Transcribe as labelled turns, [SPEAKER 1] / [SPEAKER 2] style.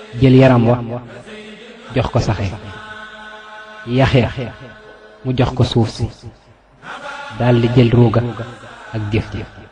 [SPEAKER 1] jël yaram wa jox ko saxe yaxya mu jox ko suuf si daldi jël ruuga ak jëf ji